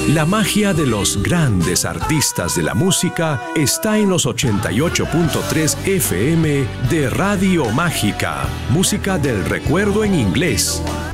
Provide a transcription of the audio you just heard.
La magia de los grandes artistas de la música está en los 88.3 FM de Radio Mágica, música del recuerdo en inglés.